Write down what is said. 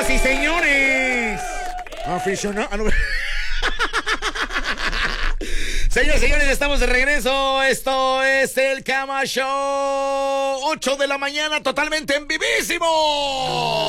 y señores. Aficionados. Señores, señores, estamos de regreso. Esto es el Cama Show. 8 de la mañana, totalmente en vivísimo.